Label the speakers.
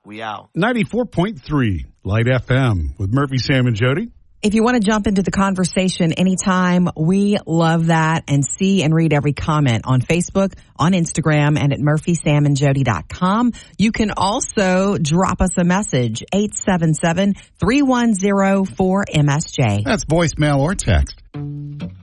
Speaker 1: We out.
Speaker 2: 94.3 Light FM with Murphy, Sam, and Jody.
Speaker 3: If you want to jump into the conversation anytime, we love that, and see and read every comment on Facebook, on Instagram, and at murphysamandjody.com. You can also drop us a message, 877-310-4MSJ.
Speaker 4: That's voicemail or text.